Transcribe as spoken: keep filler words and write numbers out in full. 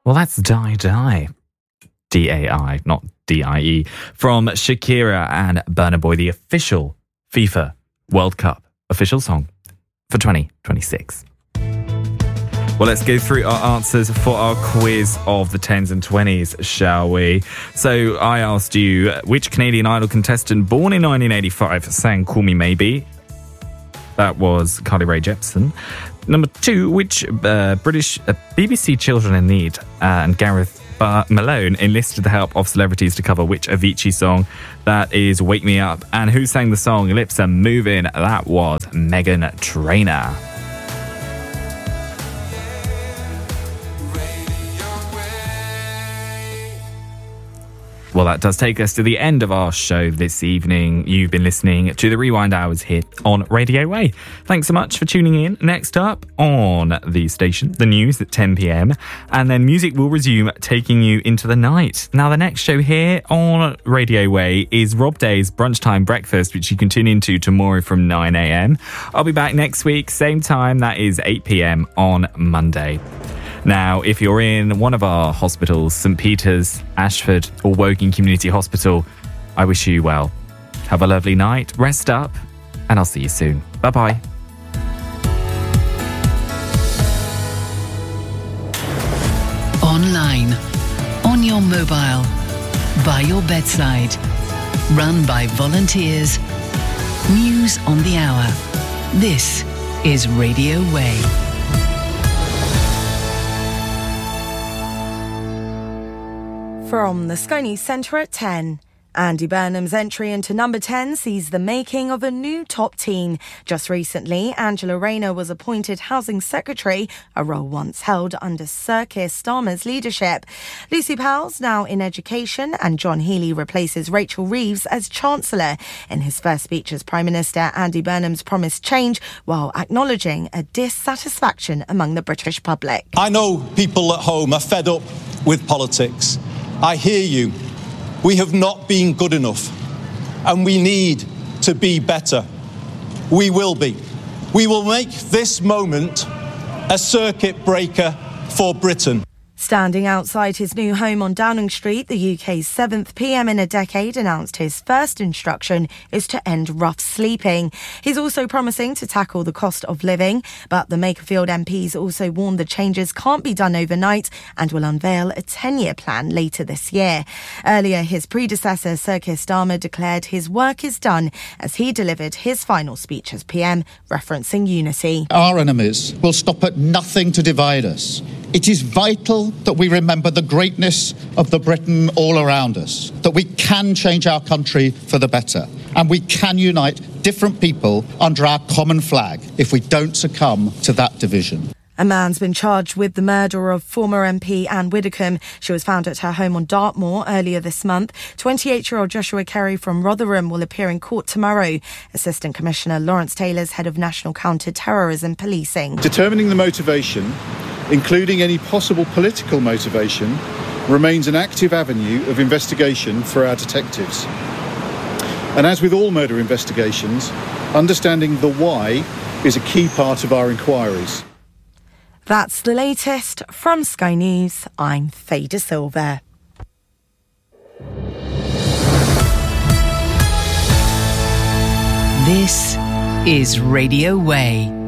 Well, that's Die Die. D A I, not D I E. From Shakira and Burna Boy, the official FIFA World Cup official song for twenty twenty-six. Well, let's go through our answers for our quiz of the tens and twenties, shall we? So I asked you, which Canadian Idol contestant born in nineteen eighty-five sang Call Me Maybe? That was Carly Rae Jepsen. Number two, which uh, British uh, B B C Children in Need uh, and Gareth Bar- Malone enlisted the help of celebrities to cover which Avicii song? That is Wake Me Up. And who sang the song Lips Are Moving? That was Meghan Trainor. Well, that does take us to the end of our show this evening. You've been listening to the Rewind Hours here on Radio Way. Thanks so much for tuning in. Next up on the station, the news at ten p.m. And then music will resume, taking you into the night. Now, the next show here on Radio Way is Rob Day's Brunchtime Breakfast, which you can tune into tomorrow from nine a.m. I'll be back next week, same time. That is eight p.m. on Monday. Now, if you're in one of our hospitals, St Peter's, Ashford or Woking Community Hospital, I wish you well. Have a lovely night, rest up, and I'll see you soon. Bye-bye. Online, on your mobile, by your bedside, run by volunteers, news on the hour. This is Radio Way. From the Sky News Centre at ten. Andy Burnham's entry into number ten sees the making of a new top team. Just recently, Angela Rayner was appointed Housing Secretary, a role once held under Sir Keir Starmer's leadership. Lucy Powell's now in education, and John Healey replaces Rachel Reeves as Chancellor. In his first speech as Prime Minister, Andy Burnham's promised change while acknowledging a dissatisfaction among the British public. I know people at home are fed up with politics. I hear you. We have not been good enough, and we need to be better. We will be. We will make this moment a circuit breaker for Britain. Standing outside his new home on Downing Street, the U K's seventh P M in a decade announced his first instruction is to end rough sleeping. He's also promising to tackle the cost of living, but the Makerfield M Ps also warned the changes can't be done overnight and will unveil a ten-year plan later this year. Earlier, his predecessor, Sir Keir Starmer, declared his work is done as he delivered his final speech as P M, referencing unity. Our enemies will stop at nothing to divide us. It is vital that we remember the greatness of the Britain all around us, that we can change our country for the better, and we can unite different people under our common flag if we don't succumb to that division. A man's been charged with the murder of former M P Anne Widdecombe. She was found at her home on Dartmoor earlier this month. twenty-eight-year-old Joshua Kerry from Rotherham will appear in court tomorrow. Assistant Commissioner Lawrence Taylor's head of National Counter-Terrorism Policing. Determining the motivation, including any possible political motivation, remains an active avenue of investigation for our detectives. And as with all murder investigations, understanding the why is a key part of our inquiries. That's the latest from Sky News. I'm Faye De Silva. This is Radio Way.